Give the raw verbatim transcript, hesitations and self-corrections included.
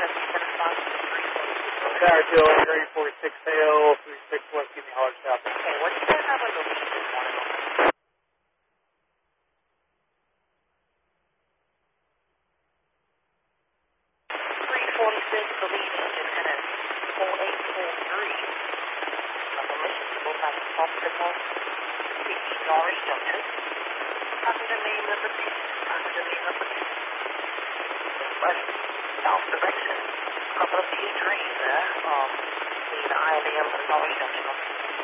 Tower two oh eight, three four six tail, three six one, give me a hard south. Okay, what's the number of the lead this morning? three forty-six, the lead engine headed four eight four three. Number mission, full time hospital, fifty Norris Junction. Passenger name number two, passenger name number two. West, south direction. Couple of few trains there, um, between I and M and Norris Junction.